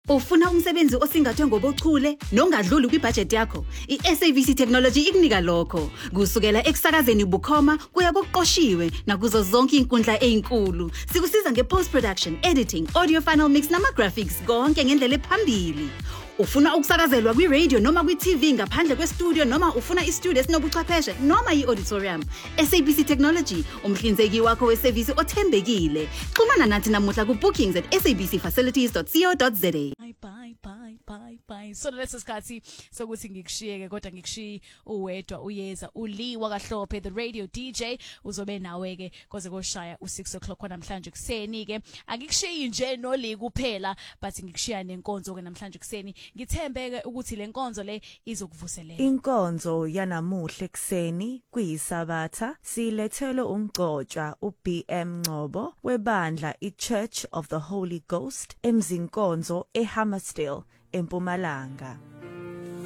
Ufuna umsebenzi osingathwe ngobuchule nongadluli kwibudget yakho? I-SABC Technology ikunika lokho. Kusukela ekusakazeni bukhoma kuya kokuqoshiwe nakuzo zonke inkundla ezinkulu. Sikusiza nge-post production, editing, audio final mix nama-graphics konke ngendlela ephambili. Ufuna ukusakazelwa kwi-radio noma kwi-TV ngaphandle kwe-studio noma ufuna i-studio esinobuchwepheshe noma i-auditorium. SABC Technology, umhlinzeki wakho wesevisi othembekile. Xhumana nathi namuhla ku bookings@sabcfacilities.co.za. Bye. So lesi sikhathi sokuthi ngikushiyeke kodwa ngikushiyi uwedwa uyeza uLee wakaHlophe the radio DJ uzobe nawe ke koze koshaya u6 o'clock namhlanje kuseni ke angikushiyi nje noLee kuphela but ngikushiya nenkonzo ke namhlanje kuseni ngithembeke ukuthi le nkonzo le izokuvuselela. Inkonzo yanamuhle kuseni kuyisabatha silethelwe umgcotshwa uBM Ngcobo webandla iChurch of the Holy Ghost emzinkonzo eHammersdale eMpumalanga.